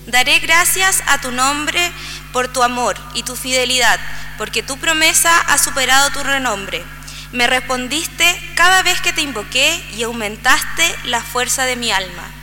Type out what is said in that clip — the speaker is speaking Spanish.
Daré gracias a tu nombre por tu amor y tu fidelidad, porque tu promesa ha superado tu renombre. Me respondiste cada vez que te invoqué y aumentaste la fuerza de mi alma.